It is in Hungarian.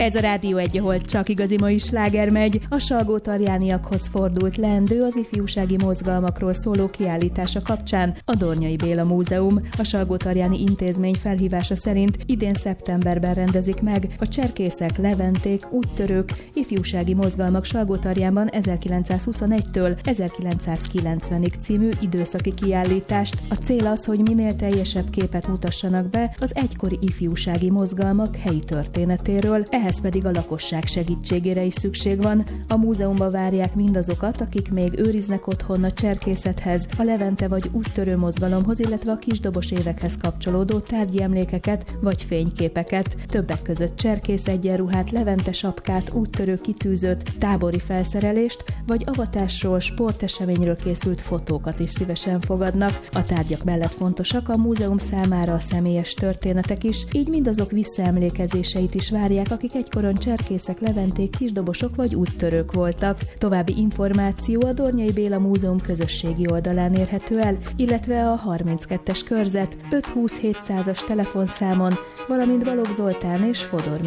Ez a Rádió 1, ahol csak igazi mai sláger megy. A salgótarjániakhoz fordult leendő az ifjúsági mozgalmakról szóló kiállítása kapcsán a Dornyai Béla Múzeum. A Salgótarjáni Intézmény felhívása szerint idén szeptemberben rendezik meg a Cserkészek, Leventék, Úttörők ifjúsági mozgalmak Salgótarjánban 1921-től 1990-ig című időszaki kiállítást. A cél az, hogy minél teljesebb képet mutassanak be az egykori ifjúsági mozgalmak helyi történetéről, ehhez pedig a lakosság segítségére is szükség van. A múzeumba várják mindazokat, akik még őriznek otthon a cserkészethez, a Levente vagy úttörő mozgalomhoz, illetve a kisdobos évekhez kapcsolódó tárgyi emlékeket vagy fényképeket, többek között cserkész egyenruhát, Levente sapkát, úttörő kitűzőt, tábori felszerelést vagy avatásról, sporteseményről készült fotókat is szívesen fogadnak. A tárgyak mellett fontosak a múzeum számára a személyes történetek is, így mindazok visszaemlékezéseit is várják, akik egykoron cserkészek, leventék, kisdobosok vagy úttörők voltak. További információ a Dornyai Béla Múzeum közösségi oldalán érhető el, illetve a 32-es körzet 520 700-as telefonszámon, valamint Balogh Zoltán és Fodor